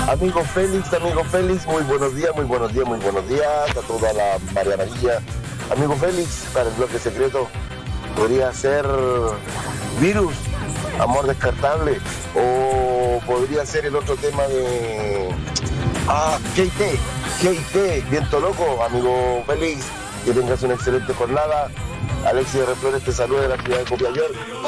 Amigo Félix, muy buenos días a toda la María Amarilla. Amigo Félix, para el bloque secreto, podría ser Virus, Amor Descartable, o podría ser el otro tema de KT, Viento Loco. Amigo Félix, que tengas una excelente jornada. Alexis de Reflores te saluda de la ciudad de Copiapó.